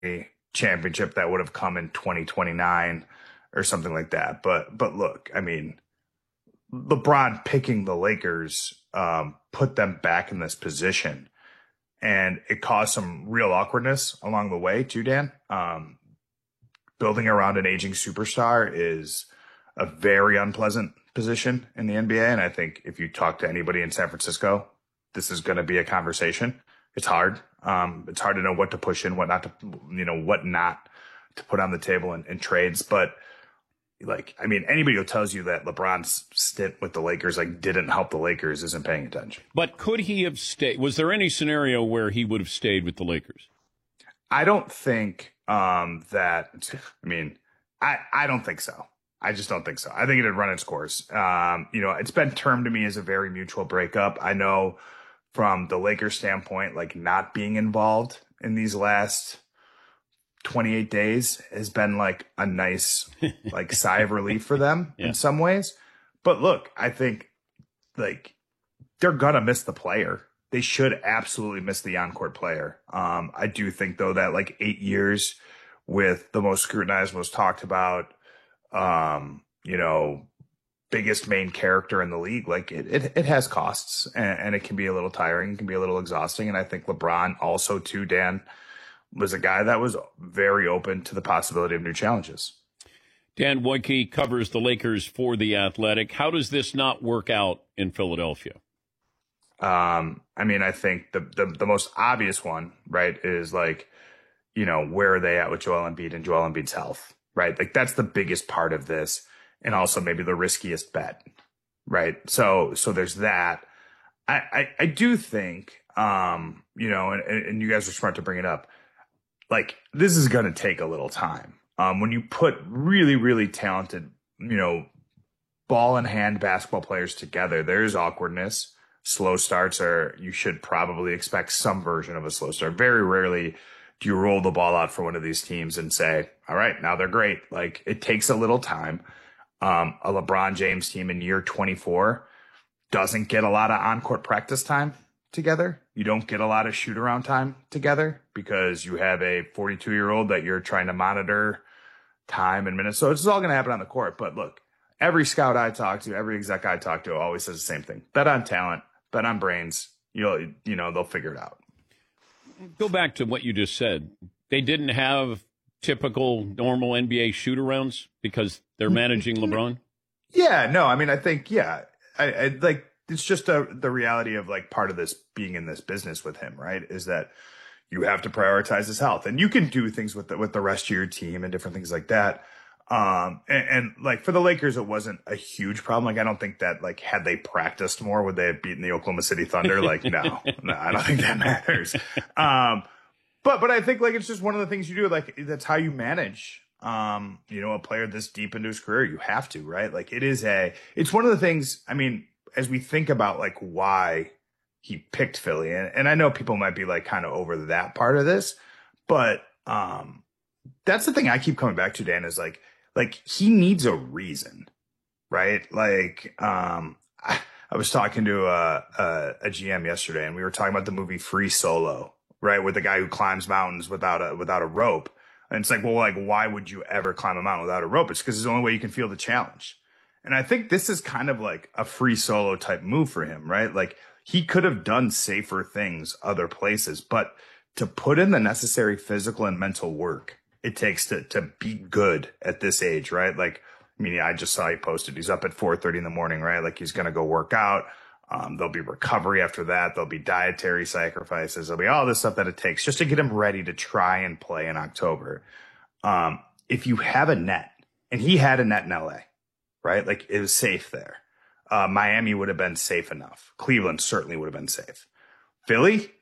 championship that would have come in 2029 or something like that. But look, I mean, LeBron picking the Lakers put them back in this position, and it caused some real awkwardness along the way too, Dan. Building around an aging superstar is a very unpleasant position in the NBA, and I think if you talk to anybody in San Francisco, this is going to be a conversation. It's hard. It's hard to know what to push in, what not to, what not to put on the table in trades. But like, I mean, anybody who tells you that LeBron's stint with the Lakers didn't help the Lakers isn't paying attention. But could he have stayed? Was there any scenario where he would have stayed with the Lakers? I don't think I don't think so. I just don't think so. I think it had run its course. It's been termed to me as a very mutual breakup. I know from the Lakers standpoint, not being involved in these last 28 days has been a nice sigh of relief for them in some ways. But look, I think they're going to miss the player. They should absolutely miss the on-court player. I do think though that 8 years with the most scrutinized, most talked about, biggest main character in the league, it has costs, and it can be a little tiring, it can be a little exhausting. And I think LeBron also too, Dan, was a guy that was very open to the possibility of new challenges. Dan Woike covers the Lakers for The Athletic. How does this not work out in Philadelphia? I think the most obvious one, right, is where are they at with Joel Embiid and Joel Embiid's health, right? That's the biggest part of this, and also maybe the riskiest bet, right? So there's that. I do think, and you guys are smart to bring it up. This is going to take a little time. When you put really, really talented, ball in hand basketball players together, there's awkwardness. Slow starts you should probably expect some version of a slow start. Very rarely do you roll the ball out for one of these teams and say, all right, now they're great. It takes a little time. A LeBron James team in year 24 doesn't get a lot of on-court practice time together. You don't get a lot of shoot-around time together because you have a 42-year-old that you're trying to monitor time and minutes. So it's all going to happen on the court. But look, every scout I talk to, every exec I talk to always says the same thing. Bet on talent, bet on brains. They'll figure it out. Go back to what you just said. They didn't have typical normal NBA shoot-arounds because they're managing LeBron? Yeah, no, I think, yeah. I it's just the reality of part of this being in this business with him, right? Is that you have to prioritize his health, and you can do things with the rest of your team and different things like that. And for the Lakers, it wasn't a huge problem. I don't think that had they practiced more, would they have beaten the Oklahoma City Thunder? No, I don't think that matters. But I think it's just one of the things you do. That's how you manage, a player this deep into his career. You have to, right? It's one of the things, as we think about why he picked Philly, and I know people might be kind of over that part of this, but, that's the thing I keep coming back to, Dan, is he needs a reason, right? I was talking to a GM yesterday, and we were talking about the movie Free Solo, right? With the guy who climbs mountains without a rope. And it's why would you ever climb a mountain without a rope? It's because it's the only way you can feel the challenge. And I think this is kind of a Free Solo type move for him, right? He could have done safer things other places, but to put in the necessary physical and mental work it takes to be good at this age, right? I just saw he posted he's up at 4:30 in the morning, right? He's going to go work out. There'll be recovery after that. There'll be dietary sacrifices. There'll be all this stuff that it takes just to get him ready to try and play in October. If you have a net, and he had a net in LA, right? It was safe there. Miami would have been safe enough. Cleveland certainly would have been safe. Philly,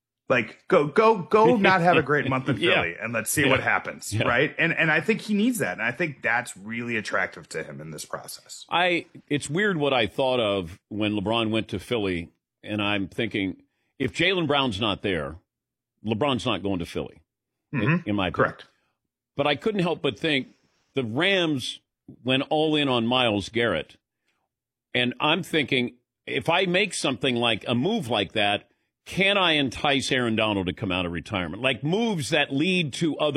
go not have a great month in Philly and let's see what happens, right? And I think he needs that. And I think that's really attractive to him in this process. It's weird what I thought of when LeBron went to Philly, and I'm thinking, if Jaylen Brown's not there, LeBron's not going to Philly, in my opinion. Correct. But I couldn't help but think the Rams went all in on Myles Garrett. And I'm thinking, if I make something like a move like that, can I entice Aaron Donald to come out of retirement? Like moves that lead to other